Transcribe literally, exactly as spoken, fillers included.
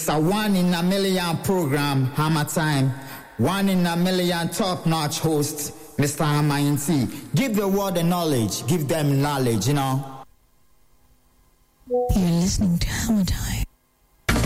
Mister One in a Million program, Hammer Time. One in a Million top-notch host, Mister Hammer Inti. Give the world the knowledge. Give them knowledge, you know. You're listening to Hammer Time.